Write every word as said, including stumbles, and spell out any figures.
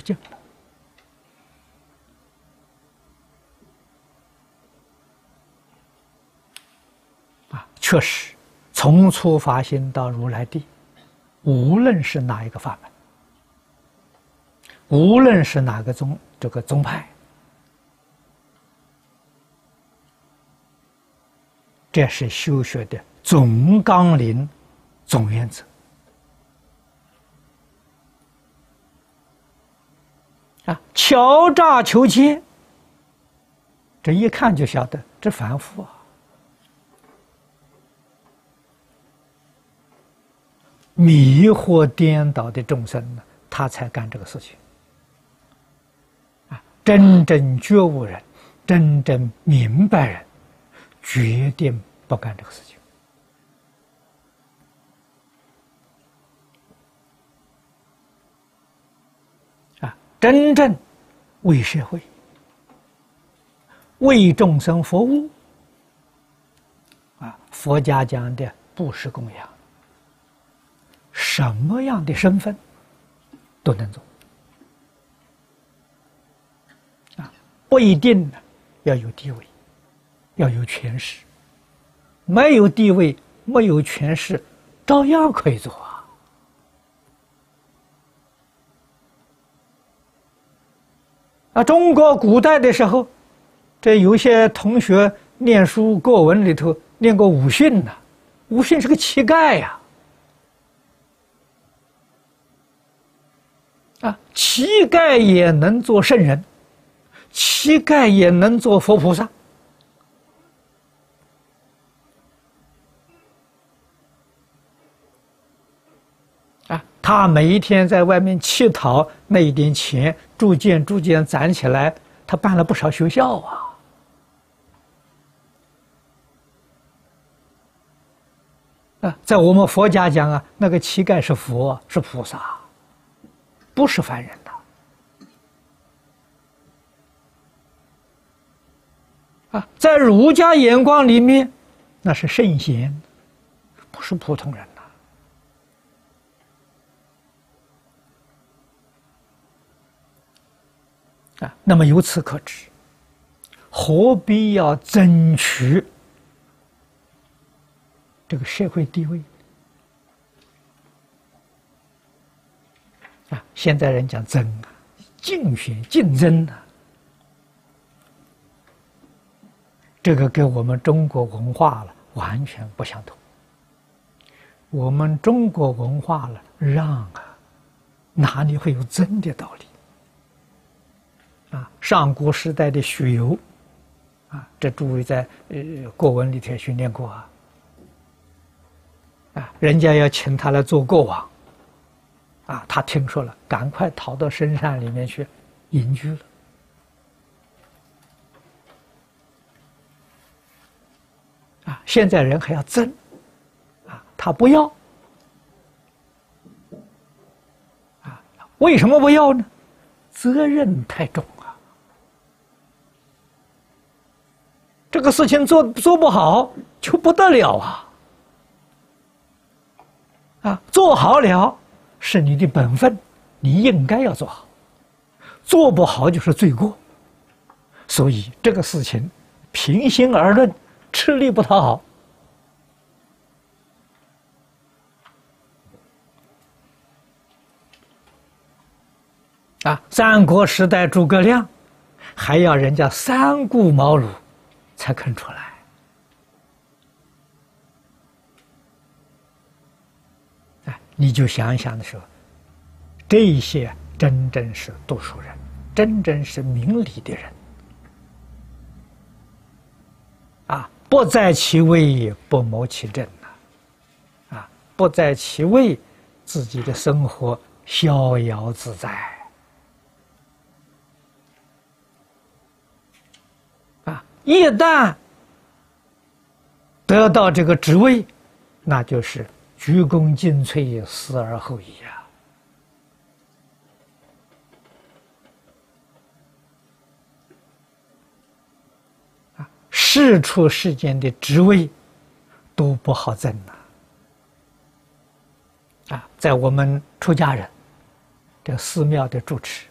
境啊！确实，从初发心到如来地，无论是哪一个法门，无论是哪个宗这个宗派，这是修学的总纲领、总原则啊！敲诈求切，这一看就晓得这凡夫啊，迷惑颠倒的众生呢，他才干这个事情啊！真正觉悟人，真正明白人，决定不干这个事情啊！真正为社会、为众生服务啊！佛家讲的布施供养，什么样的身份都能做啊！不一定要有地位，要有权势，没有地位，没有权势，照样可以做啊！啊，中国古代的时候，这有些同学念书过文里头念过武训呢、啊，武训是个乞丐呀、啊！啊，乞丐也能做圣人，乞丐也能做佛菩萨。啊，他每一天在外面乞讨那一点钱，逐渐逐渐攒起来，他办了不少学校啊。啊，在我们佛家讲啊，那个乞丐是佛，是菩萨，不是凡人的。啊，在儒家眼光里面，那是圣贤，不是普通人呐。啊，那么由此可知，何必要争取这个社会地位？啊，现在人讲争啊，竞选、竞争啊，这个跟我们中国文化了完全不相同。我们中国文化了让啊，哪里会有争的道理？啊，上古时代的许由，啊，这诸位在呃国文里头训练过啊，啊，人家要请他来做国王，啊，他听说了，赶快逃到深山里面去隐居了。啊，现在人还要争，啊，他不要，啊，为什么不要呢？责任太重。这个事情做做不好就不得了啊！啊，做好了是你的本分，你应该要做好；做不好就是罪过。所以这个事情，平心而论，吃力不讨好。啊，三国时代诸葛亮还要人家三顾茅庐才肯出来。哎，你就想想的时候，这一些真正是读书人，真正是明理的人啊，不在其位，不谋其政呐，啊，不在其位，自己的生活逍遥自在。一旦得到这个职位，那就是鞠躬尽瘁，死而后已啊！啊，世出世间的职位都不好争呐！啊，在我们出家人，这寺庙的住持，